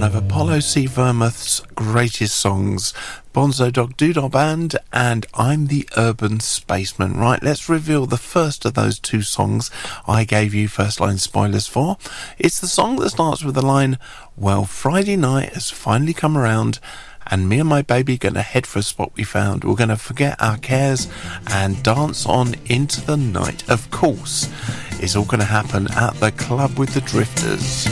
of Apollo C. Vermouth's greatest songs, Bonzo Dog Doodah Band and I'm the Urban Spaceman. Right, let's reveal the first of those two songs I gave you first line spoilers for. It's the song that starts with the line, well, Friday night has finally come around and me and my baby gonna head for a spot we found. We're gonna forget our cares and dance on into the night. Of course, it's all gonna happen at the Club with the Drifters.